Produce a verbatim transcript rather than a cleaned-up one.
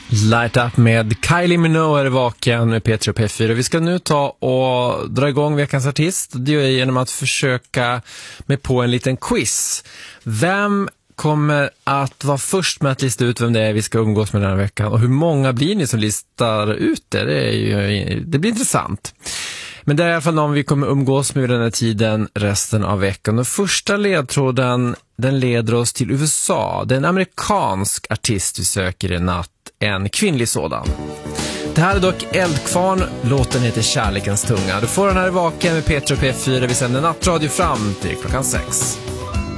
Light Up med Kylie Minogue är vaken med P tre och P fyra. Vi ska nu ta och dra igång veckans artist. Det gör jag genom att försöka med på en liten quiz. Vem kommer att vara först med att lista ut vem det är vi ska umgås med den här veckan? Och hur många blir ni som listar ut det? Det, är ju, det blir intressant. Men det är i alla fall någon vi kommer umgås med den här tiden resten av veckan. Den första ledtråden, den leder oss till U S A. Det är en amerikansk artist vi söker i natt. En kvinnlig sådan. Det här är dock Eldkvarn. Låten heter Kärlekens tunga. Du får den här i vaken med P tre och P fyra. Vi sänder nattradio fram till klockan sex.